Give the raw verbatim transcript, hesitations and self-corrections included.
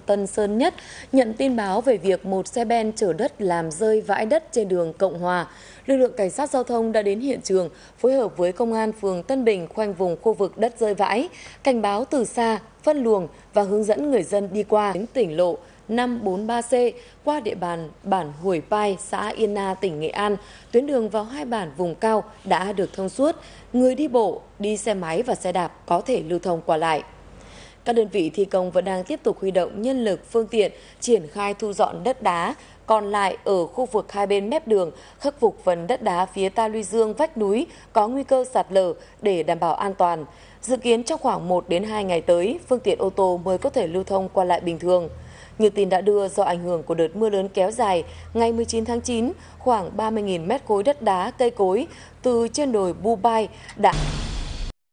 Tân Sơn Nhất nhận tin báo về việc một xe ben chở đất làm rơi vãi đất trên đường Cộng Hòa. Lực lượng cảnh sát giao thông đã đến hiện trường, phối hợp với công an phường Tân Bình khoanh vùng khu vực đất rơi vãi, cảnh báo từ xa, phân luồng và hướng dẫn người dân đi qua đến tỉnh lộ năm bốn ba C qua địa bàn bản Huổi Pai, xã Yên Na, tỉnh Nghệ An. Tuyến đường vào hai bản vùng cao đã được thông suốt, người đi bộ, đi xe máy và xe đạp có thể lưu thông qua lại. Các đơn vị thi công vẫn đang tiếp tục huy động nhân lực, phương tiện, triển khai thu dọn đất đá còn lại ở khu vực hai bên mép đường, khắc phục phần đất đá phía ta luy dương vách núi có nguy cơ sạt lở để đảm bảo an toàn. Dự kiến trong khoảng một đến hai ngày tới, phương tiện ô tô mới có thể lưu thông qua lại bình thường. Như tin đã đưa, do ảnh hưởng của đợt mưa lớn kéo dài, ngày mười chín tháng chín, khoảng ba mươi nghìn mét khối đất đá, cây cối từ trên đồi Bu Bai đã